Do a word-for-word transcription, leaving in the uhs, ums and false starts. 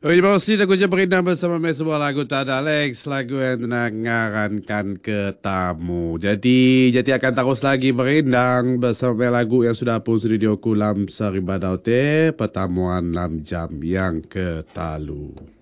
Oh, terima kasih lagu je berindang bersama saya sebuah lagu tak ada Alex, lagu yang mengarankan ke tamu. Jadi, jadi akan terus lagi berindang bersama lagu yang sudah pun studio kulam Saribadau te pertemuan lam jam yang ke talu.